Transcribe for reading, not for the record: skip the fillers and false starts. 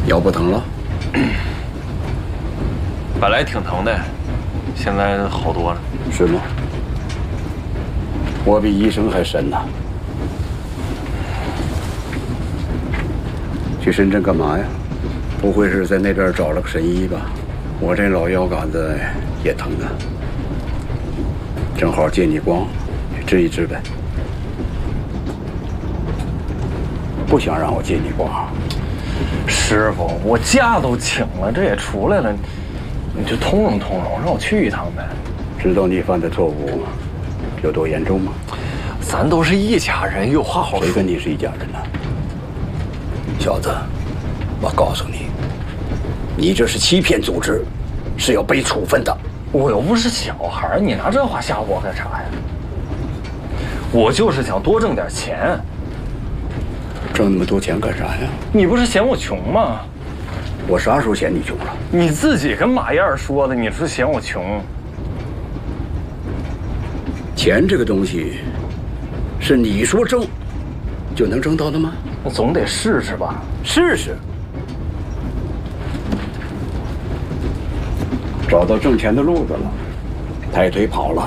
腰不疼了？ 本来挺疼的，现在好多了。 是吗？我比医生还神呢。去深圳干嘛呀？不会是在那边找了个神医吧？我这老腰杆子也疼啊，正好借你光，治一治呗。不想让我借你光。 师傅，我假都请了，这也出来了，你就通融通融，让我去一趟呗。 知道你犯的错误有多严重吗？ 咱都是一家人，有话好说。 谁跟你是一家人呢？小子，我告诉你，你这是欺骗组织，是要被处分的。 我又不是小孩，你拿这话吓我干啥呀？我就是想多挣点钱。 挣那么多钱干啥呀？ 你不是嫌我穷吗？ 我啥时候嫌你穷了？ 你自己跟马燕说的，你说嫌我穷。 钱这个东西，是你说挣就能挣到的吗？ 那总得试试吧。 试试。找到挣钱的路子了，抬腿跑了，